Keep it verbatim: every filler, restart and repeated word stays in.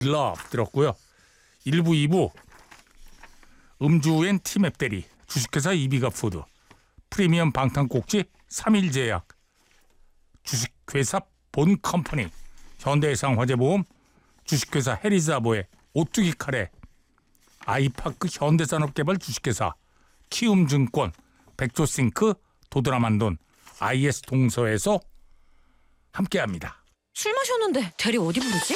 러브 들었고요. 일 부, 이 부 음주엔 티맵 대리, 주식회사 이비가푸드, 프리미엄 방탄꼭지 삼일제약, 주식회사 본컴퍼니, 현대해상 화재보험, 주식회사 해리자보의 오뚜기 카레, 아이파크 현대산업개발 주식회사, 키움증권, 백조싱크, 도드라만돈, 아이에스 동서에서 함께합니다. 술 마셨는데 대리 어디 부르지?